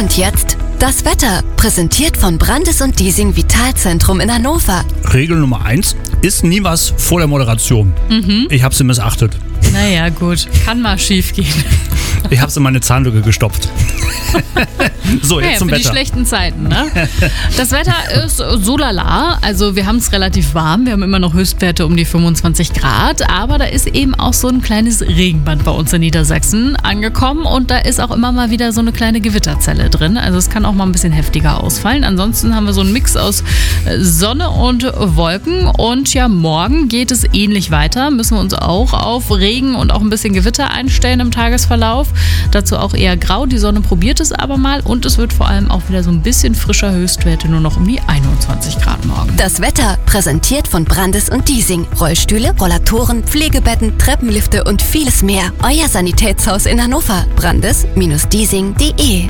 Und jetzt das Wetter, präsentiert von Brandes & Diesing Vitalzentrum in Hannover. Regel Nummer 1, ist nie was vor der Moderation. Ich habe sie missachtet. Naja, gut, kann mal schief gehen. Ich habe sie in meine Zahnlücke gestopft. So, jetzt zum für Wetter. Die schlechten Zeiten, ne? Das Wetter ist so lala, also wir haben es relativ warm, wir haben immer noch Höchstwerte um die 25 Grad, aber da ist eben auch so ein kleines Regenband bei uns in Niedersachsen angekommen und da ist auch immer mal wieder so eine kleine Gewitterzelle drin, also es kann auch mal ein bisschen heftiger ausfallen. Ansonsten haben wir so einen Mix aus Sonne und Wolken und ja, morgen geht es ähnlich weiter, müssen wir uns auch auf Regen und auch ein bisschen Gewitter einstellen im Tagesverlauf. Dazu auch eher grau, die Sonne probiert es aber mal und es wird vor allem auch wieder so ein bisschen frischer, Höchstwerte nur noch um die 21 Grad morgen. Das Wetter, präsentiert von Brandes & Diesing. Rollstühle, Rollatoren, Pflegebetten, Treppenlifte und vieles mehr. Euer Sanitätshaus in Hannover. brandes-diesing.de.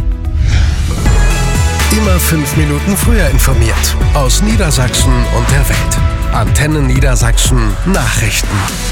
Immer 5 Minuten früher informiert. Aus Niedersachsen und der Welt. Antenne Niedersachsen Nachrichten.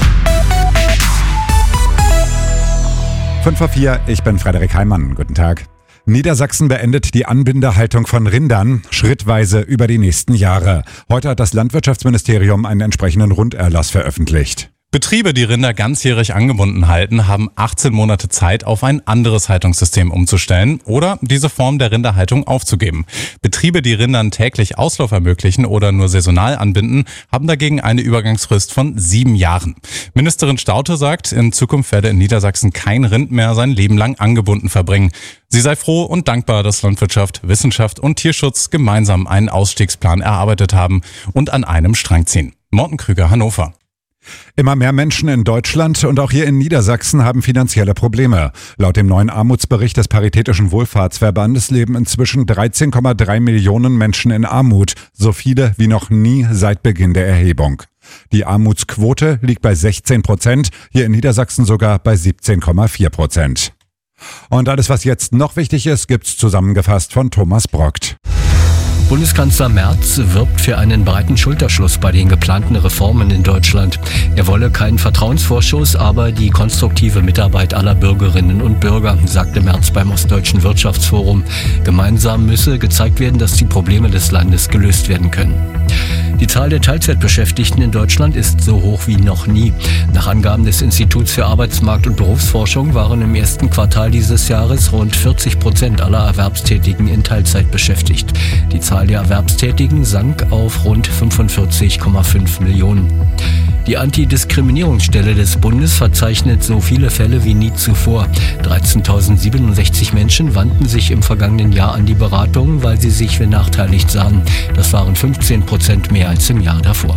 5:04, ich bin Frederik Heimann. Guten Tag. Niedersachsen beendet die Anbindehaltung von Rindern schrittweise über die nächsten Jahre. Heute hat das Landwirtschaftsministerium einen entsprechenden Runderlass veröffentlicht. Betriebe, die Rinder ganzjährig angebunden halten, haben 18 Monate Zeit, auf ein anderes Haltungssystem umzustellen oder diese Form der Rinderhaltung aufzugeben. Betriebe, die Rindern täglich Auslauf ermöglichen oder nur saisonal anbinden, haben dagegen eine Übergangsfrist von 7 Jahren. Ministerin Staudte sagt, in Zukunft werde in Niedersachsen kein Rind mehr sein Leben lang angebunden verbringen. Sie sei froh und dankbar, dass Landwirtschaft, Wissenschaft und Tierschutz gemeinsam einen Ausstiegsplan erarbeitet haben und an einem Strang ziehen. Morten Krüger, Hannover. Immer mehr Menschen in Deutschland und auch hier in Niedersachsen haben finanzielle Probleme. Laut dem neuen Armutsbericht des Paritätischen Wohlfahrtsverbandes leben inzwischen 13,3 Millionen Menschen in Armut, so viele wie noch nie seit Beginn der Erhebung. Die Armutsquote liegt bei 16%, hier in Niedersachsen sogar bei 17,4%. Und alles, was jetzt noch wichtig ist, gibt's zusammengefasst von Thomas Brockt. Bundeskanzler Merz wirbt für einen breiten Schulterschluss bei den geplanten Reformen in Deutschland. Er wolle keinen Vertrauensvorschuss, aber die konstruktive Mitarbeit aller Bürgerinnen und Bürger, sagte Merz beim Ostdeutschen Wirtschaftsforum. Gemeinsam müsse gezeigt werden, dass die Probleme des Landes gelöst werden können. Die Zahl der Teilzeitbeschäftigten in Deutschland ist so hoch wie noch nie. Nach Angaben des Instituts für Arbeitsmarkt- und Berufsforschung waren im ersten Quartal dieses Jahres rund 40% aller Erwerbstätigen in Teilzeit beschäftigt. Die Zahl der Erwerbstätigen sank auf rund 45,5 Millionen. Die Antidiskriminierungsstelle des Bundes verzeichnet so viele Fälle wie nie zuvor. 13.067 Menschen wandten sich im vergangenen Jahr an die Beratung, weil sie sich benachteiligt sahen. Das waren 15% mehr als im Jahr davor.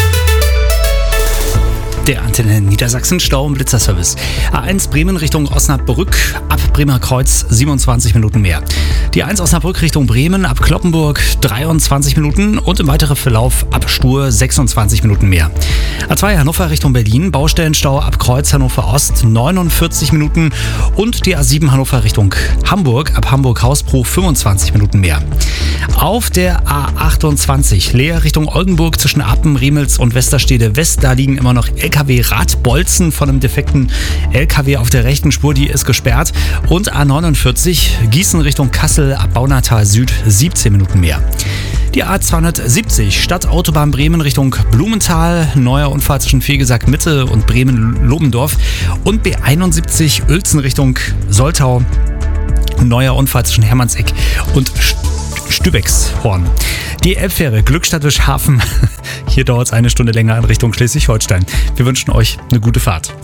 Der Antenne Niedersachsen Stau- und Blitzerservice. A1 Bremen Richtung Osnabrück, ab Bremer Kreuz 27 Minuten mehr. Die A1 Osnabrück Richtung Bremen, ab Cloppenburg 23 Minuten und im weiteren Verlauf ab Stur 26 Minuten mehr. A2 Hannover Richtung Berlin, Baustellenstau ab Kreuz Hannover Ost 49 Minuten und die A7 Hannover Richtung Hamburg, ab Hamburg-Hausbruch 25 Minuten mehr. Auf der A28 Leer Richtung Oldenburg zwischen Appen, Riemels und Westerstede West, da liegen immer noch LKW-Radbolzen von einem defekten LKW auf der rechten Spur, die ist gesperrt. Und A49 Gießen Richtung Kassel ab Baunatal Süd 17 Minuten mehr. Die A270 Stadtautobahn Bremen Richtung Blumenthal, neuer Unfall zwischen Fegesack Mitte und Bremen-Lobendorf und B71 Uelzen Richtung Soltau, neuer Unfall zwischen Hermannseck und Stübexhorn. Die Elbfähre Glückstadt-Wischhafen, hier dauert es 1 Stunde länger in Richtung Schleswig-Holstein. Wir wünschen euch eine gute Fahrt.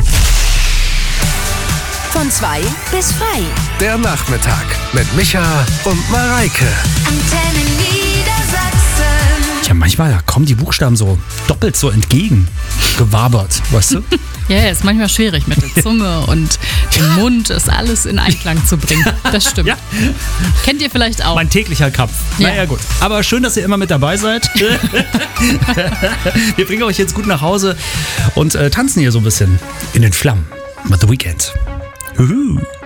Von 2 bis frei. Der Nachmittag mit Micha und Mareike. Antenne Niedersachsen. Ja, manchmal kommen die Buchstaben so doppelt so entgegen. Gewabert, weißt du? Ja, ist manchmal schwierig mit der Zunge und dem Mund, ist alles in Einklang zu bringen. Das stimmt. Ja. Kennt ihr vielleicht auch. Mein täglicher Kampf. Ja. Naja, gut. Aber schön, dass ihr immer mit dabei seid. Wir bringen euch jetzt gut nach Hause und tanzen hier so ein bisschen in den Flammen. Mit The Weeknd. Juhu.